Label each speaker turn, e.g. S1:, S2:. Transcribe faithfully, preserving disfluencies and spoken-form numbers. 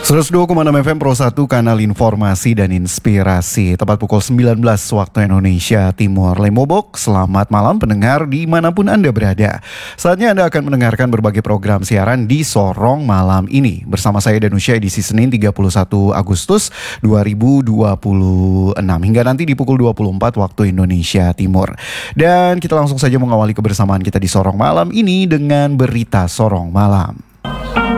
S1: seratus dua koma enam F M Pro satu, kanal informasi dan inspirasi. Tepat pukul sembilan belas waktu Indonesia Timur. Lemobok, selamat malam pendengar dimanapun Anda berada. Saatnya Anda akan mendengarkan berbagai program siaran di Sorong malam ini. Bersama saya Danusya, edisi Senin tiga puluh satu Agustus dua ribu dua puluh enam. Hingga nanti di pukul dua puluh empat waktu Indonesia Timur. Dan kita langsung saja mengawali kebersamaan kita di Sorong malam ini dengan berita Sorong Malam.